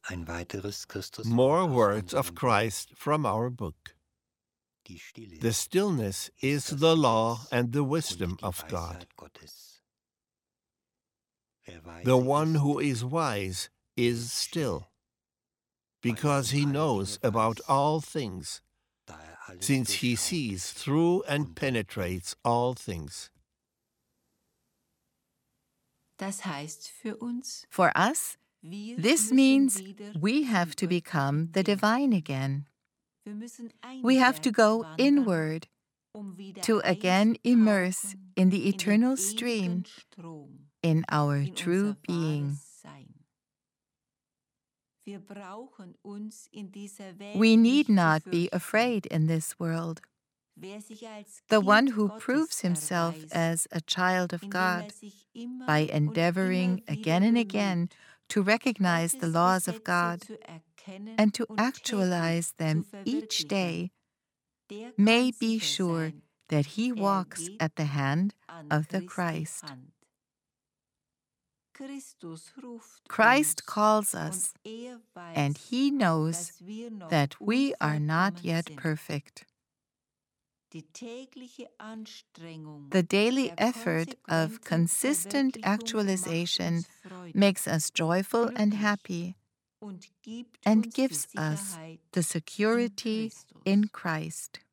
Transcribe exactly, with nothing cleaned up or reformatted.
Ein weiteres Christuswort More aus words of unserem Buch. Christ from our book. Die Stille The stillness is ist das the law Gesetz and the und wisdom die of God. Weisheit Gottes. Wer weise The one ist, who is wise is still, because weil er he um alle knows Dinge about weiß, all things, da er alles since he durchschaut sees through and und penetrates all things. Das heißt für uns, For us, wir this müssen means wieder we zum have to become the Göttlichen divine werden. again. Wir müssen We have to go einwärts wandern, inward um wieder to again immerse einzutauchen in the in den eternal ewigen stream Strom, in our in true unser being. wahres Sein. Wir brauchen uns in dieser Welt We need nicht zu not be fürchten. afraid in this world. Wer sich als The Kind one who Gottes proves himself erweist, as a child of indem God er sich immer by und endeavoring immer wieder again and again bemüht, to recognize the Gottes laws of Gesetze God zu erkennen and to und actualize täglich them zu each verwirklichen, day, der may kann be sicher sure sein, that he er walks geht at the hand an of the Christi Christ. Hand. Christus ruft Christ uns, calls und us, er weiß, and he knows dass wir noch that we are not unvollkommen yet sind. perfect. Die tägliche Anstrengung The daily der effort of konsequenten consistent Verwirklichung actualization macht uns freudig, makes us joyful and glücklich happy und gibt and uns gives die us Sicherheit the in security Christus. in Christ.